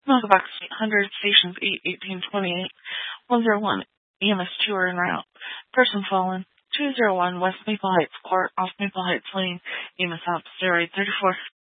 Welcome back to 800 stations 8, 18, 28, 101, EMS 2 are en route. Person fallen, 201 West Maple Heights Court, off Maple Heights Lane, EMS out, steroid 34.